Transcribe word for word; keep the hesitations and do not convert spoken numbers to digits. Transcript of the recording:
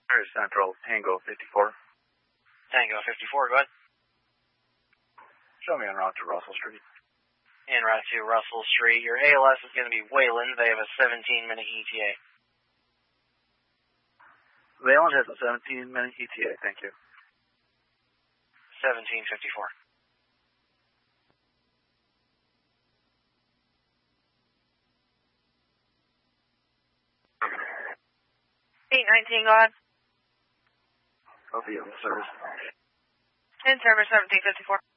Paris Central, Tango fifty-four. Tango fifty-four, go ahead. Show me en route to Russell Street. En route to Russell Street. Your A L S is going to be Wayland. They have a seventeen minute E T A. Wayland has a seventeen minute E T A, thank you. seventeen fifty-four. eight nineteen, go ahead. I'll be in service. In service, seventeen fifty-four.